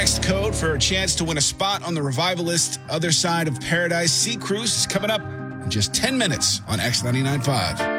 next code for a chance to win a spot on the Revivalist Other Side of Paradise Sea Cruise is coming up in just 10 minutes on X99.5.